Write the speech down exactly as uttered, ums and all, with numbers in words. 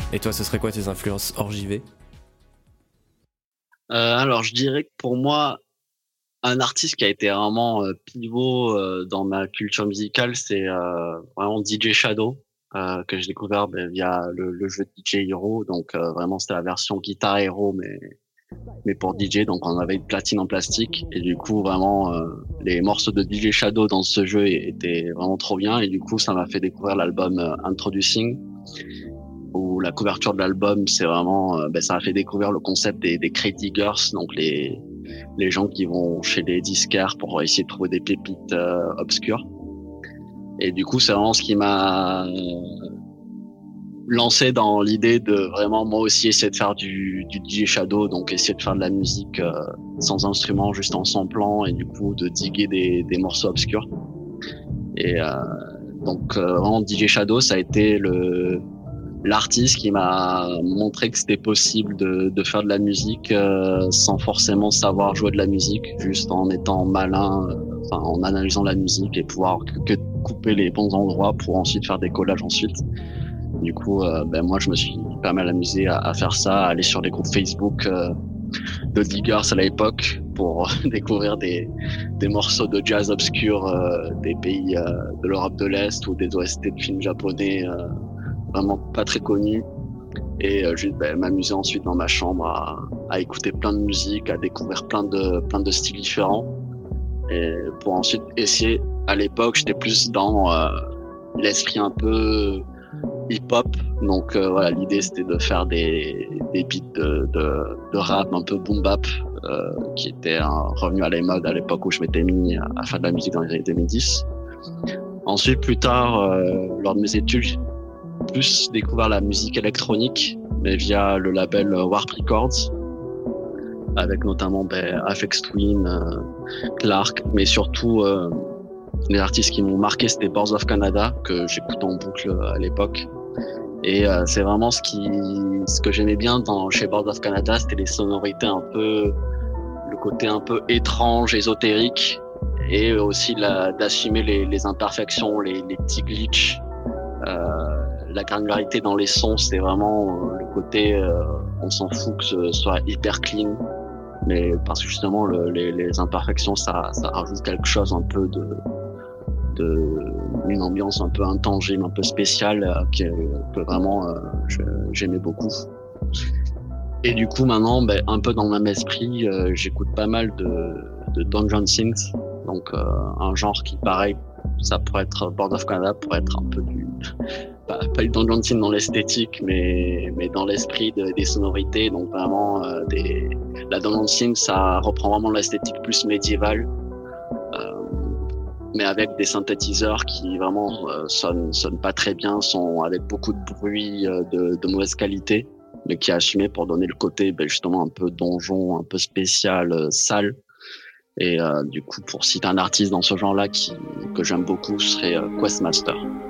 Et toi, ce serait quoi tes influences hors J V? Euh, alors, je dirais que pour moi, un artiste qui a été vraiment euh, pivot euh, dans ma culture musicale, c'est euh, vraiment D J Shadow, euh, que j'ai découvert ben, via le, le jeu D J Hero. Donc, euh, vraiment, c'était la version Guitar Hero, mais mais pour D J. Donc, on avait une platine en plastique. Et du coup, vraiment, euh, les morceaux de D J Shadow dans ce jeu étaient vraiment trop bien. Et du coup, ça m'a fait découvrir l'album euh, Introducing, où la couverture de l'album, c'est vraiment, euh, ben, ça a fait découvrir le concept des, des crate diggers, donc les, les gens qui vont chez les disquaires pour essayer de trouver des pépites euh, obscures. Et du coup, c'est vraiment ce qui m'a lancé dans l'idée de vraiment moi aussi essayer de faire du, du D J Shadow, donc essayer de faire de la musique euh, sans instrument, juste en samplant, et du coup de diguer des, des morceaux obscurs. Et euh, donc euh, vraiment D J Shadow, ça a été le l'artiste qui m'a montré que c'était possible de, de faire de la musique euh, sans forcément savoir jouer de la musique, juste en étant malin, euh, enfin en analysant la musique et pouvoir que, que couper les bons endroits pour ensuite faire des collages ensuite. Du coup, euh, ben moi je me suis pas mal amusé à, à faire ça, à aller sur les groupes Facebook euh, de diggers à l'époque pour découvrir des, des morceaux de jazz obscurs euh, des pays euh, de l'Europe de l'Est ou des O S T de films japonais euh, vraiment pas très connus. Et euh, juste ben, m'amuser ensuite dans ma chambre à, à écouter plein de musique, à découvrir plein de plein de styles différents, et pour ensuite essayer. À l'époque, j'étais plus dans euh, l'esprit un peu hip-hop, donc euh, voilà, l'idée c'était de faire des des beats de de, de rap un peu boom bap euh, qui était un revenu à la mode à l'époque où je m'étais mis à, à faire de la musique dans les années deux mille dix. Ensuite, plus tard, euh, lors de mes études, plus découvert la musique électronique, mais via le label Warp Records, avec notamment ben, Aphex Twin, euh, Clark, mais surtout euh, les artistes qui m'ont marqué, c'était Boards of Canada, que j'écoutais en boucle à l'époque. Et euh, c'est vraiment ce qui, ce que j'aimais bien dans, chez Boards of Canada, c'était les sonorités un peu, le côté un peu étrange, ésotérique, et aussi la, d'assumer les, les imperfections, les, les petits glitches. Euh, la granularité dans les sons, c'est vraiment euh, le côté, euh, on s'en fout que ce soit hyper clean, mais parce que justement le, les, les imperfections, ça, ça rajoute quelque chose un peu de, de une ambiance un peu intangible, un peu spéciale, euh, que, que vraiment euh, je, j'aimais beaucoup. Et du coup maintenant, ben, un peu dans le même esprit, euh, j'écoute pas mal de, de Dungeon Synth, donc euh, un genre qui pareil, ça pourrait être Board of Canada, pourrait être un peu du pas, pas du Dungeon Synth dans l'esthétique, mais mais dans l'esprit de, des sonorités, donc vraiment euh, des la Dungeon Synth, ça reprend vraiment l'esthétique plus médiévale, euh, mais avec des synthétiseurs qui vraiment euh, sonnent sonnent pas très bien, sont avec beaucoup de bruit euh, de, de mauvaise qualité, mais qui est assumé pour donner le côté ben, justement un peu donjon, un peu spécial, euh, sale. Et euh, du coup, pour citer un artiste dans ce genre-là qui que j'aime beaucoup, ce serait euh, Questmaster.